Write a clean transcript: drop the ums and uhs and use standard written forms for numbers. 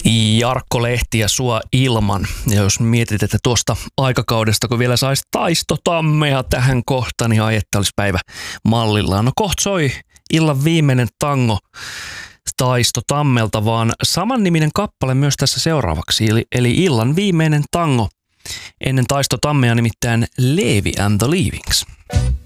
Jarkko Lehti ja Sua ilman. Ja jos mietit, että tuosta aikakaudesta, kun vielä saisi Taisto Tammea tähän kohtaan, niin että olisi päivä mallillaan. No kohta soi illan viimeinen tango Taisto Tammelta, vaan samanniminen kappale myös tässä seuraavaksi. Eli illan viimeinen tango ennen Taisto Tammea, nimittäin Leevi and the Leavings.